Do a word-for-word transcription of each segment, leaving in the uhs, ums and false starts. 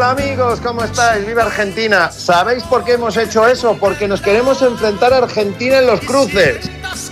Hola amigos, ¿cómo estáis? ¡Viva Argentina! ¿Sabéis por qué hemos hecho eso? Porque nos queremos enfrentar a Argentina en los cruces.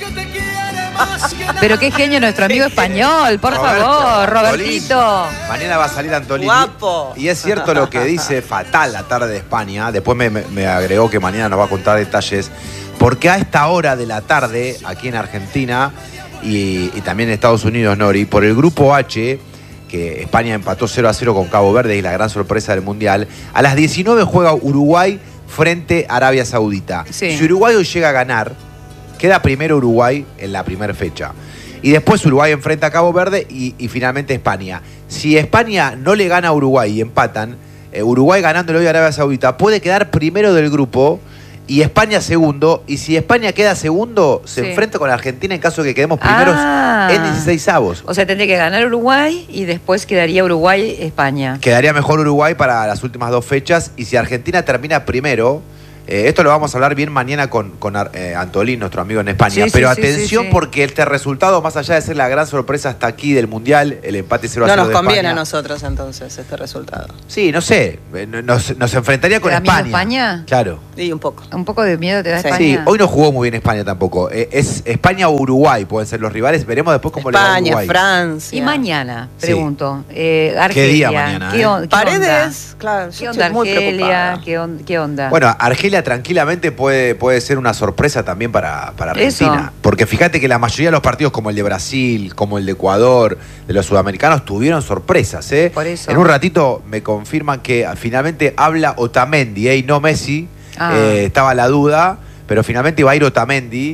Pero qué genio nuestro amigo español, por Roberto, favor, Robertito. Mañana va a salir Antolini. Guapo. Y es cierto lo que dice Fatal la tarde de España. Después me, me, me agregó que mañana nos va a contar detalles. Porque a esta hora de la tarde, aquí en Argentina y, y también en Estados Unidos, Nori, por el grupo H, que España empató cero a cero con Cabo Verde y la gran sorpresa del Mundial, a las diecinueve juega Uruguay frente a Arabia Saudita. Sí. Si Uruguay hoy llega a ganar, queda primero Uruguay en la primera fecha. Y después Uruguay enfrenta a Cabo Verde y, y finalmente España. Si España no le gana a Uruguay y empatan, eh, Uruguay ganándole hoy a Arabia Saudita puede quedar primero del grupo y España segundo. Y si España queda segundo, se Sí. enfrenta con Argentina en caso de que quedemos primeros Ah. en dieciseisavos. O sea, tendría que ganar Uruguay y después quedaría Uruguay-España. Quedaría mejor Uruguay para las últimas dos fechas. Y si Argentina termina primero, eh, esto lo vamos a hablar bien mañana con, con eh, Antolín, nuestro amigo en España. Sí, sí, Pero sí, atención sí, sí. porque este resultado, más allá de ser la gran sorpresa hasta aquí del Mundial, el empate cero a No cero nos de conviene España. a nosotros entonces este resultado. Sí, no sé. eh, Nos, nos enfrentaría con ¿Te da miedo España. España? Claro. Y un poco. Un poco de miedo te da Sí. España. Sí, hoy no jugó muy bien España tampoco. Eh, es España o Uruguay pueden ser los rivales. Veremos después cómo le va a España, Uruguay. Francia. Y mañana, Sí. pregunto, eh, Argelia. día mañana, ¿Qué, eh? on- qué Paredes, onda? claro. ¿Qué yo onda estoy muy Argelia? preocupada. ¿Qué, on- ¿Qué onda? Bueno, Argelia tranquilamente puede, puede ser una sorpresa también para, para Argentina. Eso. Porque fíjate que la mayoría de los partidos, como el de Brasil, como el de Ecuador, de los sudamericanos, tuvieron sorpresas. ¿eh? Por eso. En un ratito me confirman que finalmente habla Otamendi, ¿eh? Y no Messi. Ah. Eh, estaba la duda, pero finalmente va a ir Otamendi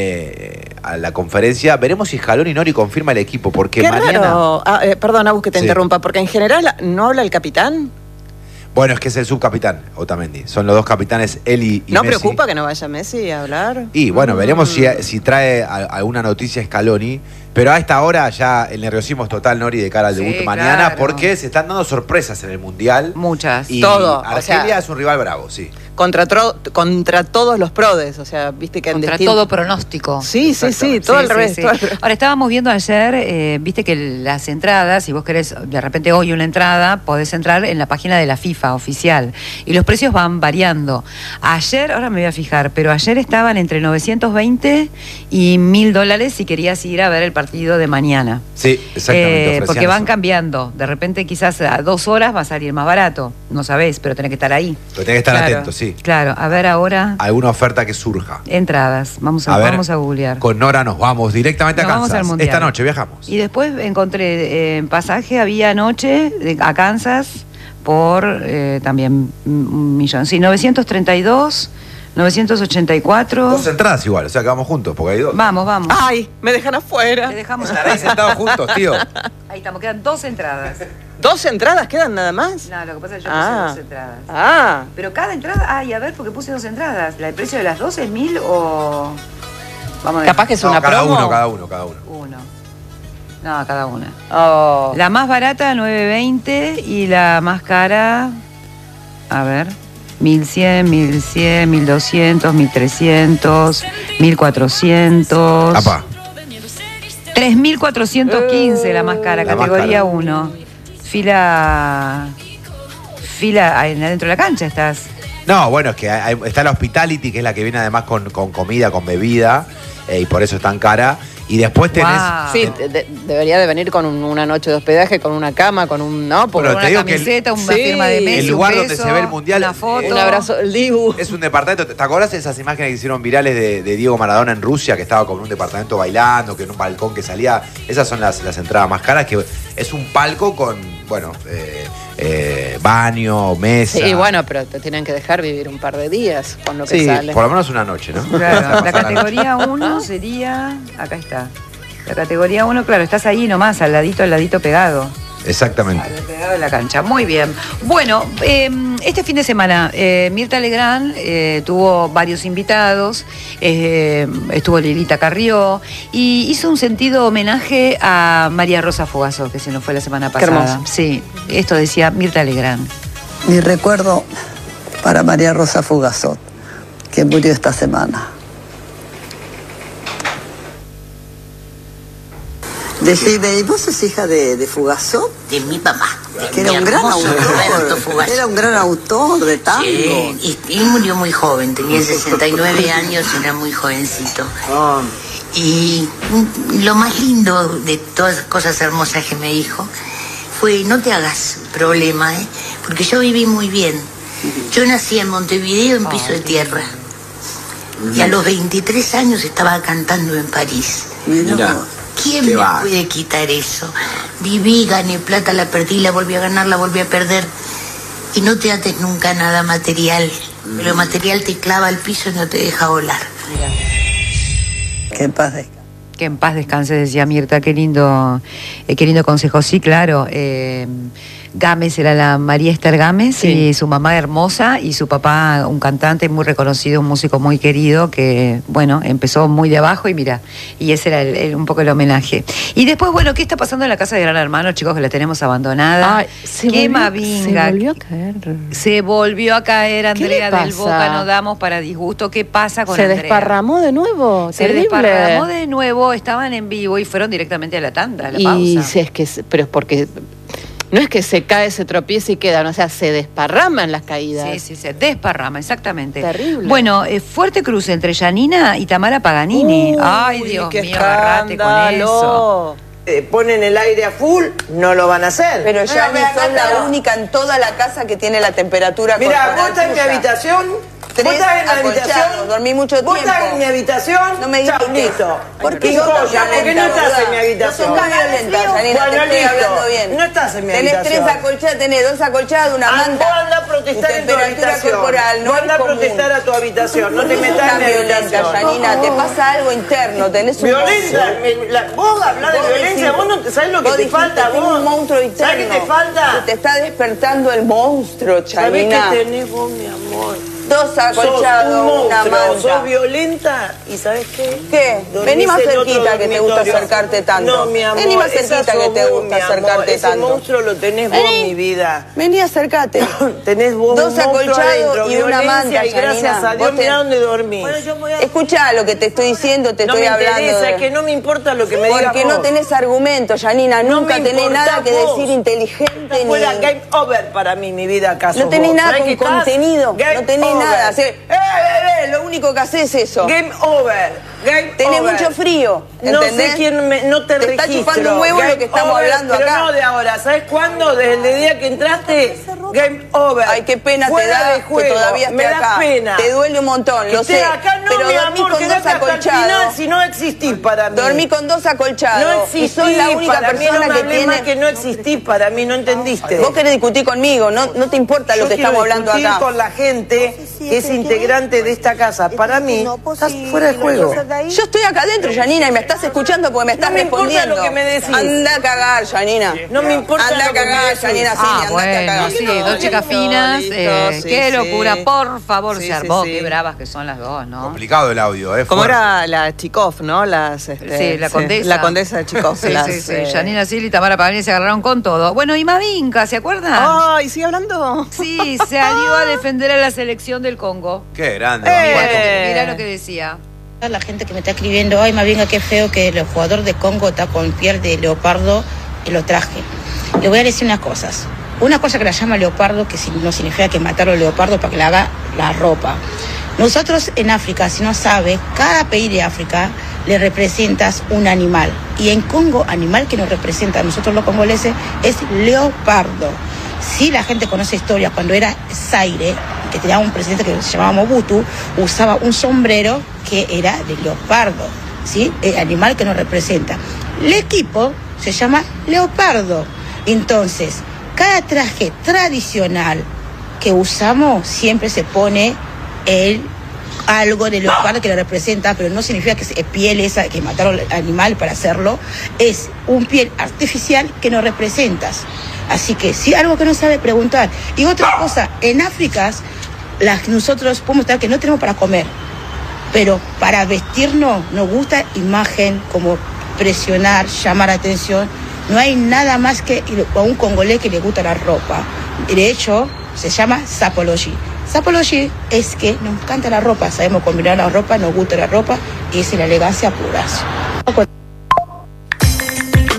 eh, a la conferencia. Veremos si Scaloni Nori confirma el equipo, porque Qué mañana... raro. Ah, eh, perdón, Agus, que te Sí. interrumpa, porque en general no habla el capitán. Bueno, es que es el subcapitán, Otamendi. Son los dos capitanes, él y, y ¿No Messi. preocupa que no vaya Messi a hablar? Y bueno, Mm. veremos si, si trae a- alguna noticia Scaloni. Pero a esta hora ya el nerviosismo es total, Nori, de cara al Sí, debut mañana, claro. porque se están dando sorpresas en el Mundial. Muchas. Y Todo, o Argelia sea- es un rival bravo, sí. Contra, tro- contra todos los prodes, o sea, viste que en Contra distinto- todo pronóstico. Sí, sí, sí, Exactamente. todo Sí, al sí, revés. sí. todo al revés. Ahora, estábamos viendo ayer, eh, viste que las entradas, si vos querés de repente hoy una entrada, podés entrar en la página de la FIFA oficial. Y los precios van variando. Ayer, ahora me voy a fijar, pero ayer estaban entre novecientos veinte y mil dólares si querías ir a ver el partido de mañana. Sí, exactamente. Eh, ofrecían porque van eso. cambiando. De repente quizás a dos horas va a salir más barato. No sabés, pero tenés que estar ahí. Pero tenés que estar Claro, atento, sí. Claro, a ver ahora Alguna oferta que surja. entradas. Vamos a, A ver, vamos a googlear. Con Nora nos vamos directamente Nos a vamos Kansas. al Mundial. Esta noche viajamos. Y después encontré en pasaje, había anoche de- a Kansas por eh, también un millón. Sí, novecientos treinta y dos, novecientos ochenta y cuatro. Dos entradas igual, o sea que vamos juntos, porque hay dos. Vamos, vamos. Ay, me dejan afuera. Te dejamos Estar ahí sentados juntos, tío. Ahí estamos, quedan dos entradas. ¿Dos entradas quedan nada más? No, lo que pasa es que yo Ah. puse dos entradas. Ah, Pero cada entrada, ay, a ver, porque puse dos entradas. ¿El precio de las dos es mil o...? Vamos a ver. capaz que es No, una cada promo. uno, cada uno, cada uno. Uno. No, cada una. Oh. La más barata, nueve veinte, y la más cara, a ver, mil cien, mil cien, mil doscientos, mil trescientos, mil cuatrocientos. Apá. tres mil cuatrocientos quince la más cara, La más categoría cara. uno. Fila. Fila ahí adentro de la cancha estás. No, bueno, es que hay- está la Hospitality, que es la que viene además con, con comida, con bebida, eh, y por eso es tan cara. Y después tenés... Guau. Sí, de- de- debería de venir con un- una noche de hospedaje, con una cama, con un... No, porque Bueno, Con te una digo que el- camiseta, una Sí, firma de Messi, el lugar un donde beso, se ve el Mundial, una foto. eh, un abrazo del Dibu. Es un departamento. ¿Te acordás de esas imágenes que hicieron virales de, de Diego Maradona en Rusia, que estaba con un departamento bailando, que en un balcón que salía? Esas son las, las entradas más caras, que es un palco con, bueno, eh, eh, baño, mesa. Sí, bueno, pero te tienen que dejar vivir un par de días con lo que Sí, sale. por lo menos una noche, ¿no? Claro, la Pasar noche. categoría uno sería. Acá está. La categoría uno, claro, estás ahí nomás, al ladito, al ladito pegado. Exactamente. Al pegado de la cancha. Muy bien. Bueno, eh, este fin de semana, eh, Mirta Legrand eh, tuvo varios invitados. eh, estuvo Lilita Carrió y hizo un sentido homenaje a María Rosa Fugazo, que se nos fue la semana Qué pasada. hermoso. Sí, esto decía Mirta Legrand. Mi recuerdo para María Rosa Fugazot, que murió esta semana. Decime, ¿y vos sos hija de, de Fugazot? De mi papá. Que era un gran autor. Era un gran autor de tango. Sí, y él murió muy joven, tenía sesenta y nueve años, era muy jovencito. Oh. Y lo más lindo de todas las cosas hermosas que me dijo fue, no te hagas problema, ¿eh? Porque yo viví muy bien. Yo nací en Montevideo en piso de tierra. Y a los veintitrés años estaba cantando en París. Mira. ¿Quién me puede quitar eso? Viví, gané plata, la perdí, la volví a ganar, la volví a perder. Y no te ates nunca a nada material. Lo material te clava al piso y no te deja volar. Que en paz descanse. Que en paz descanse, decía Mirta. Qué lindo, eh, qué lindo consejo. Sí, claro. Eh, Gámez era la María Esther Gámez, sí. Y su mamá hermosa y su papá un cantante muy reconocido, un músico muy querido que, bueno, empezó muy de abajo y mira, y ese era el, el, un poco el homenaje. Y después, bueno, ¿qué está pasando en la casa de Gran Hermano, chicos, que la tenemos abandonada? Ay, se Qué volvió, mavinga. Se volvió a caer. Se volvió a caer, Andrea del pasa? Boca, no damos para disgusto. ¿Qué pasa con ¿Se Andrea? desparramó de nuevo? Se Terrible. desparramó de nuevo, estaban en vivo y fueron directamente a la tanda, a la y pausa. Si es que, pero es porque no es que se cae, se tropieza y queda, o sea, se desparraman las caídas. Sí, sí, se desparrama, exactamente. Terrible. Bueno, eh, fuerte cruce entre Yanina y Tamara Paganini. Uy, Ay, Dios qué mío, agarrate con escándalo. eso. Eh, ponen el aire a full, no lo van a hacer. Pero ya No, ni mira, sos la no. única en toda la casa que tiene la temperatura Mira, corporal vos estás en mi tuya. habitación. Tres ¿Vos estás en mi acolchados, habitación? dormí mucho ¿Vos tiempo. estás en mi habitación? No me Chao, grites. listo. ¿Por qué Picoya, sos tan ¿por qué no violenta, estás en mi boluda? habitación? No sos tan violenta, Janina, te Bueno, estoy listo. hablando bien. No estás en mi tenés habitación. Tenés tres acolchadas, tenés dos acolchadas, una Ah, manta. vos andá a protestar Tu en tu temperatura habitación. corporal no Vos es andá a común. protestar a tu habitación. No te metas en Tan mi violenta, habitación. Janina, te pasa algo interno, tenés un Violenta, monstruo. me- la- vos hablás de Vos violencia, decís- vos no te sabés lo que vos te dijiste, falta, tengo vos. un monstruo interno. ¿Sabés qué te falta? Se te está despertando el monstruo, ¿Sabés Janina. qué tenés vos, mi amor? Dos Sos acolchados, un una monstruo, manta. sos violenta y ¿sabés qué? ¿Qué? Dormís Vení más en otro cerquita que te gusta dormitorio. acercarte tanto. No, mi amor, Vení más esa cerquita sos que te vos, gusta mi amor. acercarte Ese tanto. monstruo lo tenés vos, Vení. mi vida. Vení, acércate. Tenés vos Dos un monstruo acolchados adentro, y una violencia, manta, y gracias Janina. a Dios, Vos te- mirá dónde dormís. Escuchá lo que te estoy diciendo, te no estoy me hablando. interesa, de- es que no me importa lo que me digas Porque vos. no tenés argumento, Janina. No Nunca me tenés importa nada que vos. decir inteligente ni... Fuera game over para mí, mi vida, acaso. No tenés vos. nada ¿Sabés con qué estás? contenido. Game No tenés over. nada. Hacer, ¡Eh, eh, eh! Lo único que haces es eso. Game over. Game Tenés over. mucho frío. No ¿entendés? sé quién me, no te, Te está registro. chupando un huevo Game lo que estamos over, hablando pero acá. no de ahora. ¿Sabes cuándo? Desde el día que entraste, game over. Ay, qué pena te Fuera da de juego. que todavía esté me da acá. pena. Te duele un montón, Que lo esté sé. acá no, pero mi dormí amor, con quedate dos hasta el final acolchados. si no existís para mí. Dormí con dos acolchados. No y existís sos la única para mí, persona no me que hablés tiene... más que no existís para mí, no entendiste. Vos querés discutir conmigo, no, no te importa Yo lo que quiero estamos hablando discutir acá. con la gente que es integrante de esta casa. Para mí, estás fuera de juego. Yo estoy acá adentro, Janina, y me estás escuchando porque me estás No me importa respondiendo. lo que me decís. Anda a cagar, Janina. No me importa Anda lo a que me cagar, decís. Janina, sí, Ah, andate a bueno, cagar. sí, No, dos chicas no, finas. listo, eh, sí, qué sí. locura, por favor, Sí, se sí, armó. sí. Qué bravas que son las dos, ¿no? Complicado el audio, ¿eh? Como Fuerte. era la Chikov, ¿no? Las, este, Sí, la condesa. La condesa de Chikov. Sí, las, sí, sí. eh, Janina Sil y Tamara Paganini se agarraron con todo. Bueno, y Mavinka, ¿se acuerdan? Ay, ¿sigue hablando? Sí, salió a defender a la selección del Congo. Qué grande. Eh. Mavinka. Mirá lo que decía. La gente que me está escribiendo, ay, más bien qué feo que el jugador de Congo está con piel de leopardo y lo traje. Le voy a decir unas cosas. Una cosa que la llama leopardo, que no significa que matarlo al leopardo para que le haga la ropa. Nosotros en África, si no sabe, cada país de África le representas un animal. Y en Congo, animal que nos representa a nosotros los congoleses es leopardo. Si la gente conoce historia, cuando era Zaire, que tenía un presidente que se llamaba Mobutu, usaba un sombrero que era de leopardo, ¿sí? El animal que nos representa. El equipo se llama leopardo. Entonces, cada traje tradicional que usamos siempre se pone el algo de leopardo que le representa, pero no significa que es piel esa que mataron al animal para hacerlo, es un piel artificial que nos representas. Así que si algo que no sabe, preguntar. Y otra cosa, en África las, nosotros podemos estar que no tenemos para comer, pero para vestirnos nos gusta imagen, como presionar, llamar atención. No hay nada más que a un congolés que le gusta la ropa. De hecho, se llama sapology. Sapology es que nos encanta la ropa, sabemos combinar la ropa, nos gusta la ropa y es la elegancia pura.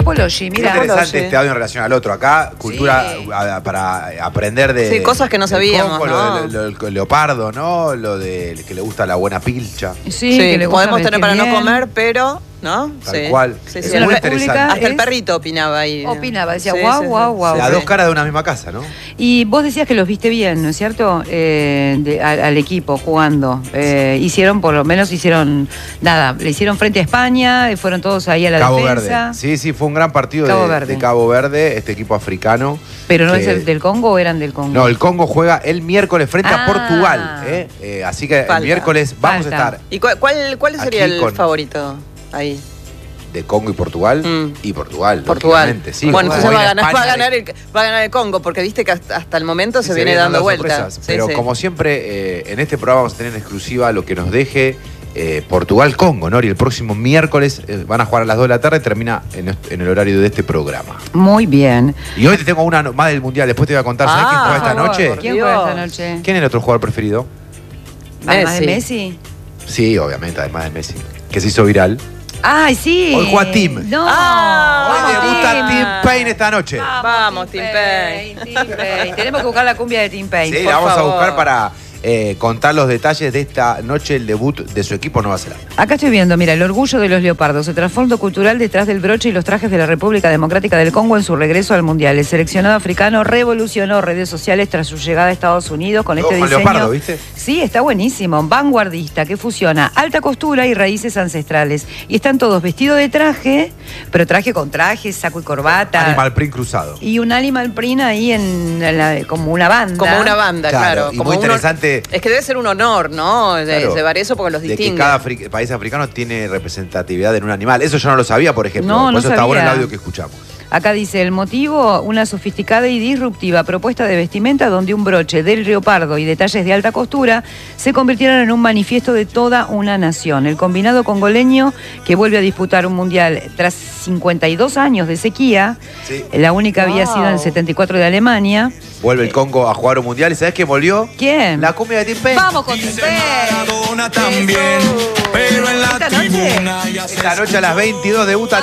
Topology, Qué mira. interesante este audio en relación al otro. Acá, cultura Sí. a- para aprender de. Sí, cosas que no del sabíamos, Congo, ¿no? Lo, de- lo del leopardo, ¿no? Lo de que le gusta la buena pilcha. Sí, Sí, que le gusta podemos tener vestir para no bien. comer, pero, ¿no? Tal Sí. cual. Sí, Es sí. En la muy República interesante. Hasta el es- perrito opinaba ahí. Opinaba, decía, Sí, guau, sí, guau, sí. guau. Las Sí. dos caras de una misma casa, ¿no? Y vos decías que los viste bien, ¿no es cierto? Eh, de- al, al equipo jugando. Eh, hicieron, por lo menos hicieron, nada, le hicieron frente a España, y fueron todos ahí a la Cabo defensa. Verde. Sí, sí, fue un gran partido Cabo de, Verde. de Cabo Verde, este equipo africano. Pero no que- es el del Congo o eran del Congo. No, el Congo juega el miércoles frente Ah. a Portugal. ¿eh? Eh, así que Falta. el miércoles vamos Falta. a estar ¿Y cuál, cuál, cuál sería Aquí el con- favorito ahí? de Congo y Portugal. Mm. Y Portugal, Portugal. lógicamente, sí. bueno, como entonces va a, viene ganar, va, a España ganar el, va a ganar el Congo, porque viste que hasta, hasta el momento Sí, se, viene dando dando vueltas. sorpresas. Sí, Pero sí. como siempre, eh, en este programa vamos a tener en exclusiva lo que nos deje eh, Portugal-Congo, ¿no? Y el próximo miércoles eh, van a jugar a las dos de la tarde, termina en, est- en el horario de este programa. Muy bien. Y hoy te tengo una no- más del Mundial, después te voy a contar, ¿sabes Ah, quién juega por esta favor, noche? por ¿Quién Dios. juega esta noche? ¿Quién es el otro jugador preferido? Además de Messi. Messi. Sí, obviamente, además de Messi, que se hizo viral. ¡Ay, sí! Hoy juega Tim. No. Ah, Hoy vamos, debuta Tim. Tim Payne esta noche. Vamos, Tim Payne. Tim Payne. Tenemos que buscar la cumbia de Tim Payne. Sí, por la vamos favor. a buscar para eh, contar los detalles de esta noche, el debut de su equipo Nueva Zelanda. Acá estoy viendo, mira, el orgullo de los leopardos, el trasfondo cultural detrás del broche y los trajes de la República Democrática del Congo en su regreso al Mundial. El seleccionado africano revolucionó redes sociales tras su llegada a Estados Unidos con Todo este con diseño. leopardo, ¿viste? Sí, está buenísimo, vanguardista, que fusiona alta costura y raíces ancestrales. Y están todos vestidos de traje, pero traje con traje, saco y corbata. Animal print cruzado. Y un animal print ahí en la- como una banda. Como una banda, Claro, claro. y como muy un- interesante- Es que debe ser un honor, ¿no? De Claro, llevar eso porque los de que distingue. cada afri- país africano tiene representatividad en un animal. Eso yo no lo sabía, por ejemplo. No, por no eso está sabía. bueno el audio que escuchamos. Acá dice, el motivo, una sofisticada y disruptiva propuesta de vestimenta donde un broche del leopardo y detalles de alta costura se convirtieron en un manifiesto de toda una nación. El combinado congoleño, que vuelve a disputar un mundial tras cincuenta y dos años de sequía, Sí. la única había Wow. sido en el setenta y cuatro de Alemania. Vuelve el Congo a jugar un mundial. ¿Y sabes quién volvió? ¿Quién? La cumbia de Tim Payne. Vamos con Tim Payne. Maradona también, pero en la ¿Esta noche? tribuna ya se Esta noche a las veintidós debuta